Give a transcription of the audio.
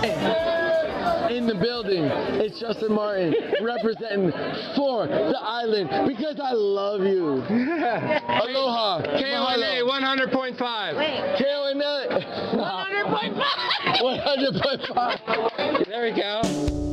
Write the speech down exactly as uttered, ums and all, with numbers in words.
In the building, it's Justin Martin representing for the island because I love you. Aloha. K O N A one hundred point five. K O N A one hundred point five. one hundred point five. There we go.